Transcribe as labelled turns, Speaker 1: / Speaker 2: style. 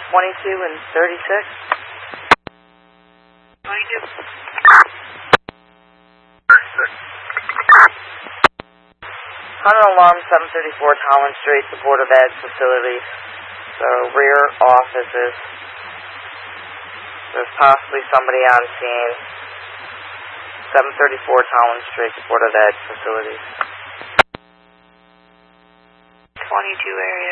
Speaker 1: 22 and 36.
Speaker 2: 22.
Speaker 1: 100 alarm 734 Holland Street, the Board of Ed facilities. So rear offices. There's possibly somebody on scene. 734 Holland Street, the Board of Ed facilities.
Speaker 2: 22 area.